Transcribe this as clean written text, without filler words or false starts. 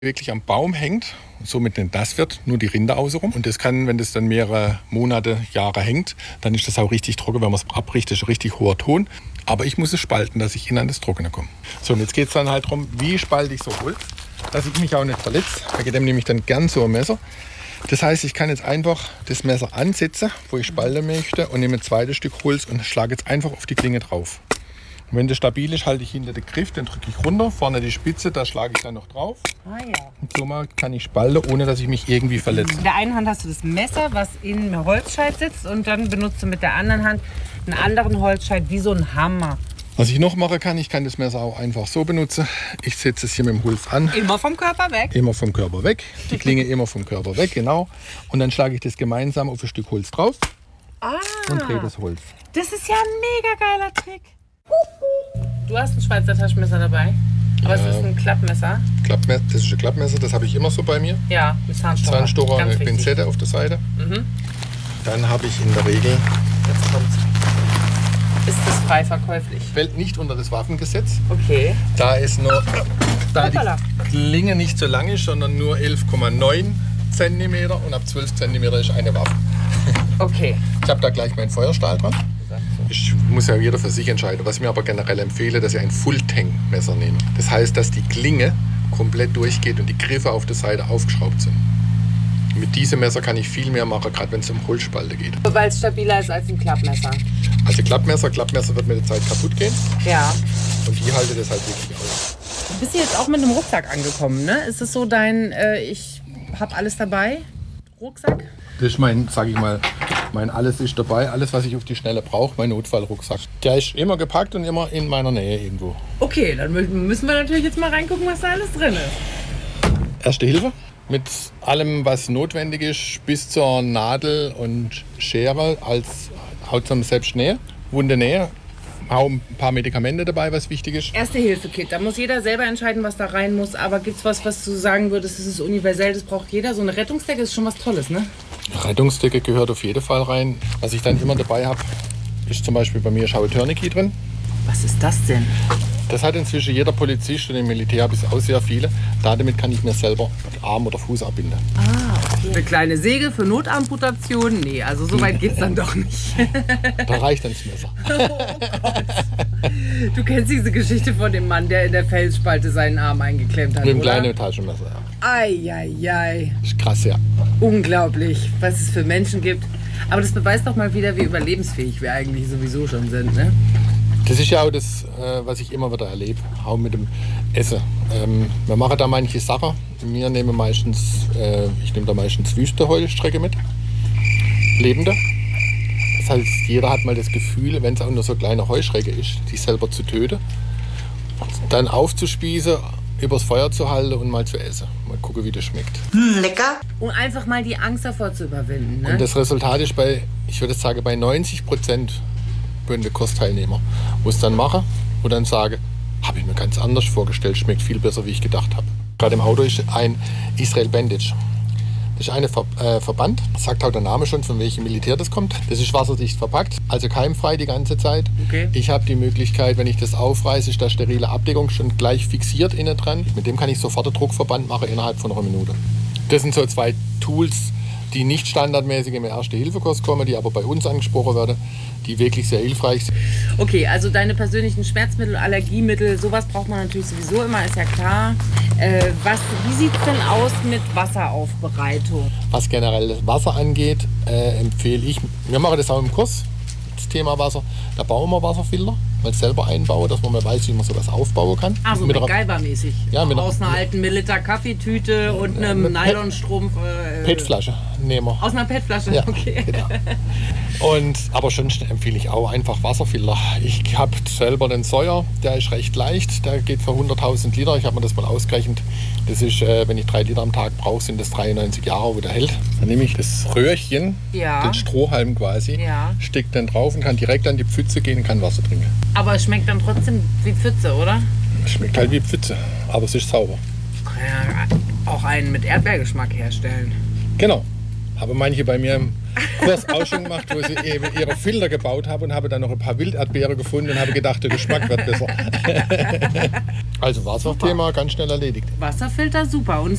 wirklich am Baum hängt, somit nicht nass wird, nur die Rinde außenrum. Und das kann, wenn das dann mehrere Monate, Jahre hängt, dann ist das auch richtig trocken, wenn man es abbricht, das ist ein richtig hoher Ton. Aber ich muss es spalten, dass ich innen an das Trockene komme. So, und jetzt geht es dann halt darum, wie spalte ich so Holz, dass ich mich auch nicht verletze. Da geht nehme ich dann gern so ein Messer. Das heißt, ich kann jetzt einfach das Messer ansetzen, wo ich spalten möchte, und nehme ein zweites Stück Holz und schlage jetzt einfach auf die Klinge drauf. Und wenn das stabil ist, halte ich hinter den Griff, den drücke ich runter, vorne die Spitze, da schlage ich dann noch drauf. Ah, ja. Und so mal kann ich spalten, ohne dass ich mich irgendwie verletze. In der einen Hand hast du das Messer, was in einem Holzscheit sitzt, und dann benutzt du mit der anderen Hand einen anderen Holzscheit wie so ein Hammer. Was ich noch machen kann, ich kann das Messer auch einfach so benutzen. Ich setze es hier mit dem Holz an. Immer vom Körper weg? Immer vom Körper weg. Die Klinge immer vom Körper weg, genau. Und dann schlage ich das gemeinsam auf ein Stück Holz drauf und drehe das Holz. Das ist ja ein mega geiler Trick. Du hast ein Schweizer Taschenmesser dabei, aber es ist ein Klappmesser. Das ist ein Klappmesser, das habe ich immer so bei mir. Ja, mit Zahnstocher. Zahnstocher, Ganz eine wichtig. Pinzette auf der Seite. Dann habe ich in der Regel, Jetzt kommt's. Ist das frei verkäuflich? fällt nicht unter das Waffengesetz. Okay. Da ist nur, da Hoppala. die Klinge nicht so lang ist, sondern nur 11,9 cm und ab 12 cm ist eine Waffe. Okay. Ich habe da gleich meinen Feuerstahl dran. Ich muss ja jeder für sich entscheiden. Was ich mir aber generell empfehle, dass ich ein Full-Tank-Messer nehme. Das heißt, dass die Klinge komplett durchgeht und die Griffe auf der Seite aufgeschraubt sind. Mit diesem Messer kann ich viel mehr machen, gerade wenn es um Holzspalte geht. Weil es stabiler ist als ein Klappmesser. Also Klappmesser wird mit der Zeit kaputt gehen Ja. und die halte das halt wirklich aus. Du bist jetzt auch mit einem Rucksack angekommen, ne? Ist es so dein, ich hab alles dabei, Rucksack? Das ist mein, sag ich mal, mein alles ist dabei, alles was ich auf die Schnelle brauche, mein Notfallrucksack. Der ist immer gepackt und immer in meiner Nähe irgendwo. Okay, dann müssen wir natürlich jetzt mal reingucken, was da alles drin ist. Erste Hilfe mit allem, was notwendig ist, bis zur Nadel und Schere als Haut zum Selbstnähe, Wunde Nähe. Auch ein paar Medikamente dabei, was wichtig ist. Erste-Hilfe-Kit, da muss jeder selber entscheiden, was da rein muss. Aber gibt's was du sagen würdest, das ist universell, das braucht jeder? So eine Rettungsdecke ist schon was Tolles, ne? Rettungsdecke gehört auf jeden Fall rein. Was ich dann immer dabei habe, ist zum Beispiel bei mir Schau Tourniquet drin. Was ist das denn? Das hat inzwischen jeder Polizist und im Militär habe ich auch sehr viele. Damit kann ich mir selber Arm oder Fuß abbinden. Eine kleine Säge für Notamputation? Nee, also so weit geht's dann doch nicht. Da reicht dann das Messer. Du kennst diese Geschichte von dem Mann, der in der Felsspalte seinen Arm eingeklemmt hat, Mit einem oder? kleinen Taschenmesser, ja. Eieiei. Ist krass, ja. Unglaublich, was es für Menschen gibt. Aber das beweist doch mal wieder, wie überlebensfähig wir eigentlich sowieso schon sind, ne? Das ist ja auch das, was ich immer wieder erlebe, auch mit dem Essen. Wir machen da manche Sachen. Ich nehme da meistens Wüsteheulstrecke mit, lebende. Das heißt, jeder hat mal das Gefühl, wenn es auch nur so eine kleine Heuschrecke ist, die selber zu töten, dann aufzuspießen, übers Feuer zu halten und mal zu essen. Mal gucken, wie das schmeckt. Lecker. Um einfach mal die Angst davor zu überwinden, ne? Und das Resultat ist ich würde sagen, bei 90% Kursteilnehmer, wo es dann mache und dann sage, habe ich mir ganz anders vorgestellt, schmeckt viel besser, wie ich gedacht habe. Gerade im Auto ist ein Israel Bandage. Das ist ein Verband, sagt auch der Name schon, von welchem Militär das kommt. Das ist wasserdicht verpackt, also keimfrei die ganze Zeit. Okay. Ich habe die Möglichkeit, wenn ich das aufreiße, ist da sterile Abdeckung schon gleich fixiert innen dran. Mit dem kann ich sofort einen Druckverband machen innerhalb von einer Minute. Das sind so zwei Tools, die nicht standardmäßig im Erste-Hilfe-Kurs kommen, die aber bei uns angesprochen werden, die wirklich sehr hilfreich sind. Okay, also deine persönlichen Schmerzmittel, Allergiemittel, sowas braucht man natürlich sowieso immer, ist ja klar. Wie sieht es denn aus mit Wasseraufbereitung? Was generell das Wasser angeht, empfehle ich, wir machen das auch im Kurs, das Thema Wasser, da bauen wir Wasserfilter, mal selber einbauen, dass man mal weiß, wie man sowas aufbauen kann. Also MacGyver-mäßig. Ja, aus einer alten Milliliter Kaffeetüte und einem Nylonstrumpf. PET-Flasche nehmen wir. Aus einer PET-Flasche, Ja, okay. genau. Aber schon empfehle ich auch einfach Wasserfilter. Ich habe selber den Sawyer, der ist recht leicht, der geht für 100.000 Liter. Ich habe mir das mal ausgerechnet. Das ist, wenn ich 3 Liter am Tag brauche, sind das 93 Jahre, wo der hält. Dann nehme ich das Röhrchen, Ja. den Strohhalm quasi, Ja. stecke den drauf und kann direkt an die Pfütze gehen und kann Wasser trinken. Aber es schmeckt dann trotzdem wie Pfütze, oder? Es schmeckt halt wie Pfütze, aber es ist sauber. Kann ja auch einen mit Erdbeergeschmack herstellen. Genau. Haben manche bei mir im Kurs auch schon gemacht, wo sie eben ihre Filter gebaut haben und habe dann noch ein paar Wilderdbeere gefunden und habe gedacht, der Geschmack wird besser. Also Wasserthema ganz schnell erledigt. Wasserfilter, super. Und